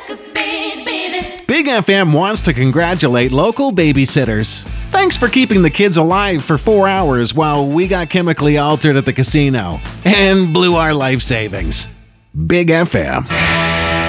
escapade, baby. Big FM wants to congratulate local babysitters. Thanks for keeping the kids alive for 4 hours while we got chemically altered at the casino and blew our life savings. Big FM.